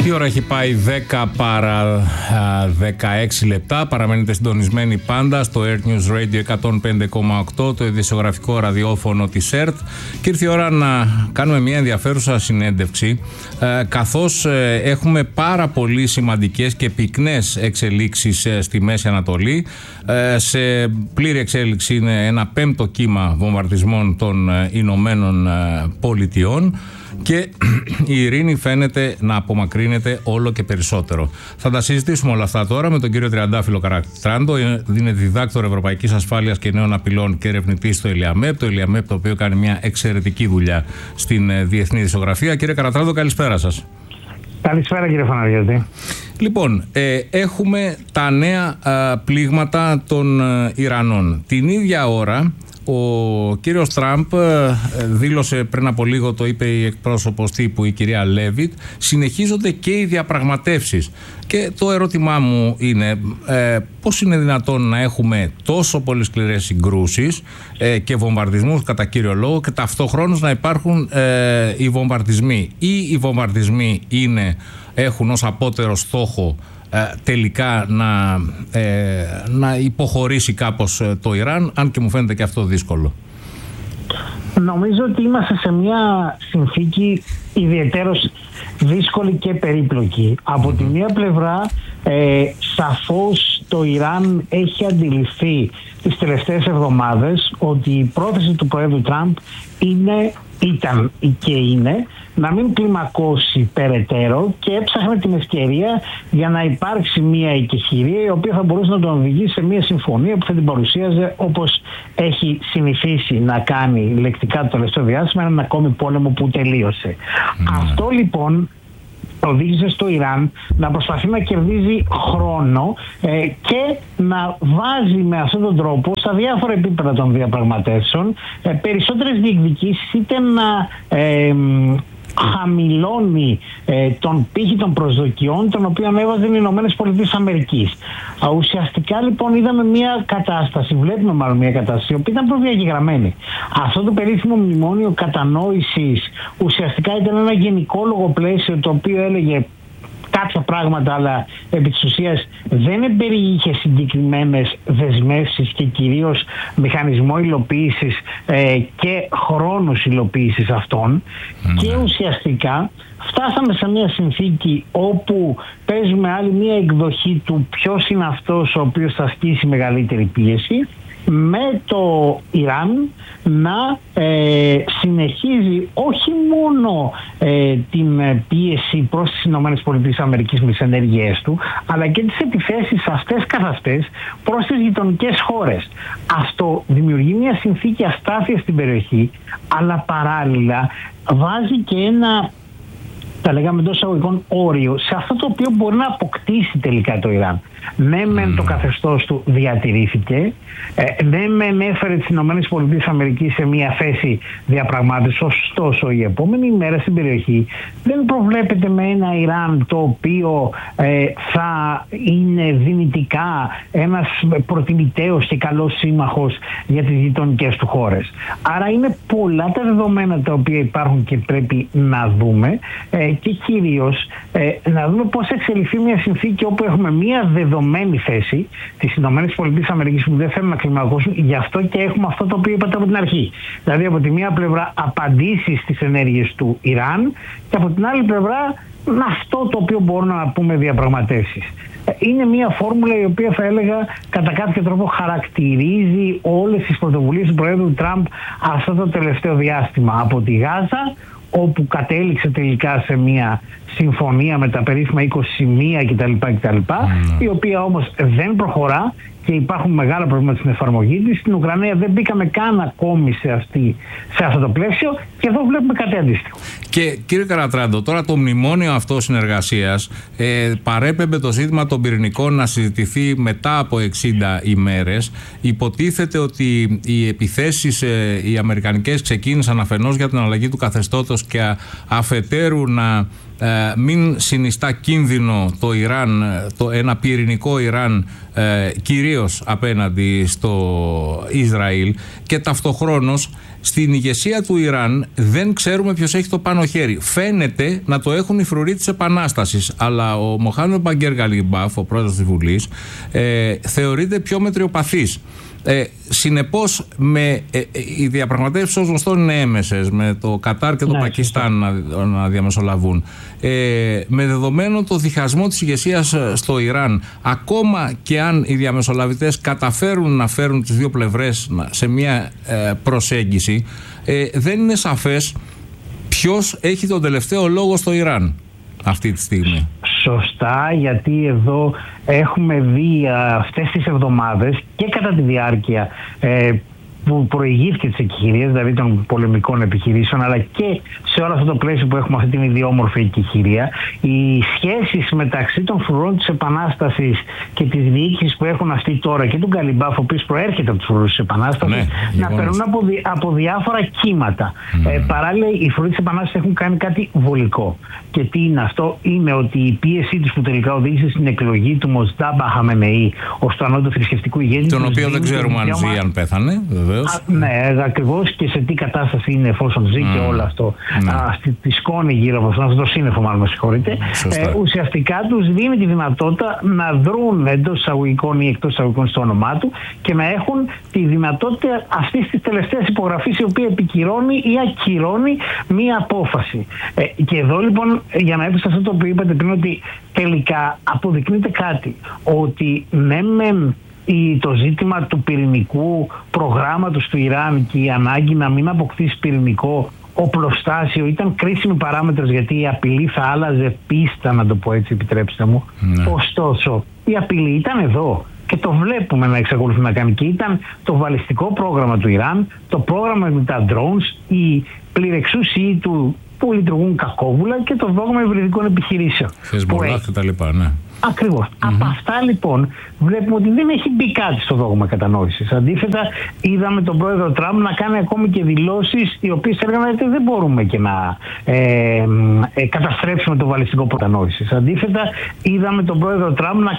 Η ώρα έχει πάει 10 παρά 16 λεπτά. Παραμένετε συντονισμένοι πάντα στο Earth News Radio 105,8, το ειδησιογραφικό ραδιόφωνο της ΕΡΤ. Και ήρθε η ώρα να κάνουμε μια ενδιαφέρουσα συνέντευξη, καθώς έχουμε πάρα πολύ σημαντικές και πυκνές εξελίξεις στη Μέση Ανατολή. Σε πλήρη εξέλιξη είναι ένα 5ο κύμα βομβαρδισμών των Ηνωμένων Πολιτειών και η ειρήνη φαίνεται να απομακρύνεται όλο και περισσότερο. Θα τα συζητήσουμε όλα αυτά τώρα με τον κύριο Τριαντάφυλλο Καρατράντο. Είναι διδάκτορ Ευρωπαϊκής Ασφάλειας και Νέων Απειλών και ερευνητής στο ΕΛΙΑΜΕΠ. Το ΕΛΙΑΜΕΠ, το οποίο κάνει μια εξαιρετική δουλειά στην διεθνή ειδησιογραφία. Κύριε Καρατράντο, καλησπέρα σας. Καλησπέρα, κύριε Φαναριώτη. Λοιπόν, έχουμε τα νέα πλήγματα των Ιρανών. Την ίδια ώρα ο κύριος Τραμπ δήλωσε πριν από λίγο, το είπε η εκπρόσωπος τύπου η κυρία Λέβιτ, συνεχίζονται και οι διαπραγματεύσεις. Και το ερώτημά μου είναι πώς είναι δυνατόν να έχουμε τόσο πολύ σκληρές συγκρούσεις και βομβαρδισμούς κατά κύριο λόγο και ταυτόχρονος να υπάρχουν οι βομβαρδισμοί, ή οι βομβαρδισμοί έχουν ως απότερο στόχο τελικά να υποχωρήσει κάπως το Ιράν, αν και μου φαίνεται και αυτό δύσκολο. Νομίζω ότι είμαστε σε μια συνθήκη ιδιαιτέρως δύσκολη και περίπλοκη. Από τη μία πλευρά σαφώς το Ιράν έχει αντιληφθεί τις τελευταίες εβδομάδες ότι η πρόθεση του Προέδρου Τραμπ ήταν και είναι να μην κλιμακώσει περαιτέρω και έψαχνε την ευκαιρία για να υπάρξει μια εκεχηρία η οποία θα μπορούσε να τον οδηγήσει σε μια συμφωνία που θα την παρουσίαζε όπως έχει συνηθίσει να κάνει λεκτικά το τελευταίο διάστημα, έναν ακόμη πόλεμο που τελείωσε. Αυτό λοιπόν οδήγησε στο Ιράν να προσπαθεί να κερδίζει χρόνο και να βάζει με αυτόν τον τρόπο στα διάφορα επίπεδα των διαπραγματεύσεων περισσότερες διεκδικήσεις, είτε να χαμηλώνει τον πύχη των προσδοκιών των οποίων έβαζαν οι Ηνωμένες Πολιτείες Αμερικής. Ουσιαστικά λοιπόν βλέπουμε μάλλον μια κατάσταση η οποία ήταν προδιαγεγραμμένη. Αυτό το περίφημο μνημόνιο κατανόησης ουσιαστικά ήταν ένα γενικόλογο πλαίσιο το οποίο έλεγε κάποια πράγματα, αλλά επί της ουσίας δεν εμπεριείχε συγκεκριμένες δεσμεύσεις και κυρίως μηχανισμό υλοποίησης και χρόνους υλοποίησης αυτών. Και ουσιαστικά φτάσαμε σε μια συνθήκη όπου παίζουμε άλλη μια εκδοχή του ποιος είναι αυτός ο οποίος θα ασκήσει μεγαλύτερη πίεση, με το Ιράν να συνεχίζει όχι μόνο την πίεση προς τις ΗΠΑ με τις ενέργειές του, αλλά και τις επιθέσεις αυτές καθ' αυτές προς τις γειτονικές χώρες. Αυτό δημιουργεί μια συνθήκη αστάθειας στην περιοχή, αλλά παράλληλα βάζει και ένα, τα λέγαμε εντός εισαγωγικών, όριο σε αυτό το οποίο μπορεί να αποκτήσει τελικά το Ιράν. Ναι, μεν το καθεστώς του διατηρήθηκε, ναι, μεν έφερε τις ΗΠΑ σε μια θέση διαπραγμάτευσης, ωστόσο η επόμενη μέρα στην περιοχή δεν προβλέπεται με ένα Ιράν το οποίο θα είναι δυνητικά ένας προτιμητέος και καλός σύμμαχος για τις γειτονικές του χώρες. Άρα είναι πολλά τα δεδομένα τα οποία υπάρχουν και πρέπει να δούμε και κυρίως να δούμε πώς εξελιχθεί μια συνθήκη όπου έχουμε μια δεδομένη θέση της ΗΠΑ που δεν θέλουν να κλιμακώσουν. Γι' αυτό και έχουμε αυτό το οποίο είπατε από την αρχή. Δηλαδή από τη μία πλευρά απαντήσεις στις ενέργειες του Ιράν και από την άλλη πλευρά αυτό το οποίο μπορούμε να πούμε διαπραγματεύσεις. Είναι μια φόρμουλα η οποία θα έλεγα κατά κάποιο τρόπο χαρακτηρίζει όλες τις πρωτοβουλίες του Προέδρου Τραμπ αυτό το τελευταίο διάστημα. Από τη Γάζα, όπου κατέληξε τελικά σε μια συμφωνία με τα περίφημα 20 σημεία κτλ. Η οποία όμως δεν προχωρά και υπάρχουν μεγάλα προβλήματα στην εφαρμογή της. Στην Ουκρανία δεν μπήκαμε καν ακόμη σε αυτό το πλαίσιο και εδώ βλέπουμε κάτι αντίστοιχο. Και κύριε Καρατράντο, τώρα το μνημόνιο αυτό συνεργασίας παρέπεμπε το ζήτημα των πυρηνικών να συζητηθεί μετά από 60 ημέρες. Υποτίθεται ότι οι επιθέσεις οι αμερικανικές ξεκίνησαν αφενός για την αλλαγή του καθεστώτος και αφετέρου να μην συνιστά κίνδυνο το Ιράν, ένα πυρηνικό Ιράν κυρίως απέναντι στο Ισραήλ, και ταυτοχρόνως Στην ηγεσία του Ιράν δεν ξέρουμε ποιος έχει το πάνω χέρι. Φαίνεται να το έχουν οι φρουροί της Επανάστασης, αλλά ο Μοχάμεντ Μπαγκέρ Γκαλιμπάφ, ο πρόεδρος της Βουλής, θεωρείται πιο μετριοπαθής. Συνεπώς, οι διαπραγματεύσεις ως γνωστόν είναι έμεσες, με το Κατάρ και το Πακιστάν να διαμεσολαβούν. Με δεδομένο το διχασμό της ηγεσίας στο Ιράν, ακόμα και αν οι διαμεσολαβητές καταφέρουν να φέρουν τις δύο πλευρές σε μια προσέγγιση, δεν είναι σαφές ποιος έχει τον τελευταίο λόγο στο Ιράν αυτή τη στιγμή. Σωστά, γιατί εδώ έχουμε δει αυτές τις εβδομάδες και κατά τη διάρκεια που προηγήθηκε τις εκχειρίες, δηλαδή των πολεμικών επιχειρήσεων, αλλά και σε όλο αυτό το πλαίσιο που έχουμε αυτή την ιδιόμορφη εκχειρία, οι σχέσεις μεταξύ των φρουρών της Επανάστασης και της διοίκησης που έχουν αυτοί τώρα και του Γκαλιμπάφ, ο οποίος προέρχεται από τους φρουρούς της Επανάστασης, να περνούν από διάφορα κύματα. Παράλληλα, οι φρουροί της Επανάστασης έχουν κάνει κάτι βολικό. Και τι είναι αυτό? Είναι ότι η πίεσή τους που τελικά οδήγησε στην εκλογή του Μοζτάμπα Χαμενεή ως το ανώτατο θρησκευτικού ηγέτη, τον οποίο δεν ξέρουμε αν ζει, αν πέθανε, βεβαίως. Ναι, ακριβώς, και σε τι κατάσταση είναι εφόσον ζει και όλο αυτό. Τη σκόνη γύρω από αυτό το σύννεφο, μάλλον με συγχωρείτε. Ουσιαστικά τους δίνει τη δυνατότητα να δρουν εντός εισαγωγικών ή εκτός εισαγωγικών στο όνομά του και να έχουν τη δυνατότητα αυτής της τελευταίας υπογραφής, η οποία επικυρώνει ή ακυρώνει μία απόφαση. Και εδώ λοιπόν, για να έρθω σε αυτό το οποίο είπατε πριν, ότι τελικά αποδεικνύεται κάτι, ότι ναι μεν το ζήτημα του πυρηνικού προγράμματος του Ιράν και η ανάγκη να μην αποκτήσει πυρηνικό οπλοστάσιο ήταν κρίσιμη παράμετρος, γιατί η απειλή θα άλλαζε πίστα, να το πω έτσι, επιτρέψτε μου. Ωστόσο, η απειλή ήταν εδώ και το βλέπουμε να εξακολουθεί να κάνει, και ήταν το βαλιστικό πρόγραμμα του Ιράν, το πρόγραμμα με τα drones, η πληρεξούσιοι του που λειτουργούν κακόβουλα και το δόγμα υβριδικών επιχειρήσεων. Χεσμολάχ και τα λοιπά, ναι. Ακριβώς. Από αυτά λοιπόν βλέπουμε ότι δεν έχει μπει κάτι στο δόγμα κατανόησης. Αντίθετα, είδαμε τον πρόεδρο Τραμπ να κάνει ακόμη και δηλώσεις οι οποίες έλεγαν ότι δεν μπορούμε και να καταστρέψουμε το βαλιστικό πρόγραμμα κατανόησης. Αντίθετα, είδαμε τον πρόεδρο Τραμπ να